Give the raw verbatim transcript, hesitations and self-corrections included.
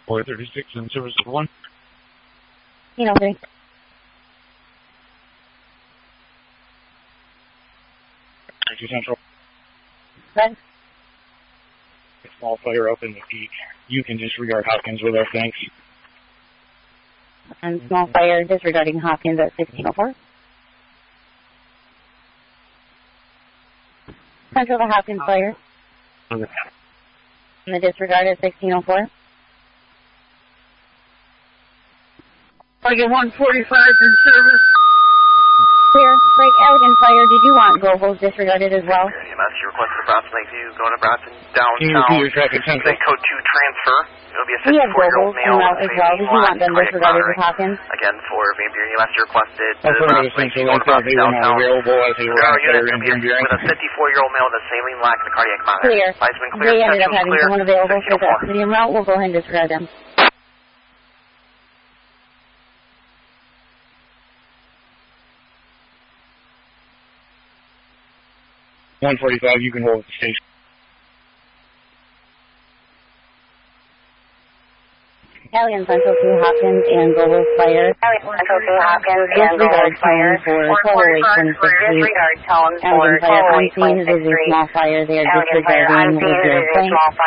four thirty-six in service of one. You know, three. Central. Red. Small fire up in the peak. You can disregard Hopkins with our thanks. And small fire disregarding Hopkins at sixteen oh four. Central to Hopkins fire. Okay. And the disregard at sixteen oh four. Target one forty-five in service. Clear. Break Elgin fire. Did you want Gobles disregarded as well? E M S, you requested a Bronson Lakeview, going to Bronson Can you repeat downtown. your traffic central? Then code two transfer. It'll be a We have fifty-four-year-old Gobles male en route with as well. Did you want them cardiac disregarded with monitoring. Hopkins? Again, for Van Buren, E M S, you requested That's the one of Bronson the Lakeview, central going to ones that Bronson they were not downtown. available as they were Our on unit fire will in be Van Buren. with a fifty-four-year-old male with a saline lack of the cardiac monitor. Clear. License clear. They ended up Central having clear. someone available for the sixteen oh four. city en route. We'll go ahead and disregard them. one forty-five, you can hold at the station. Alien Central to Hopkins and Gobles fire. Alien Central to Hopkins and Disregard Gobles fire. tone for twelve oh eight twenty-six Street. Disregard tone for Alien fire twelve oh on eight scene. It twenty-six is a Street. small fire. They are Alien fire on disregarding scene. with It their is a thanks. small fire.